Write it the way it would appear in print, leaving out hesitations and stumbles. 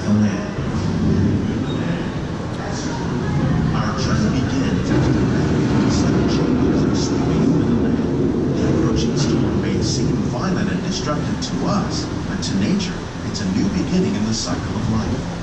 the land. Our journey begins after the rapid sudden changes are sweeping over the land. The approaching storm may seem violent and destructive to us, but to nature, it's a new beginning in the cycle of life.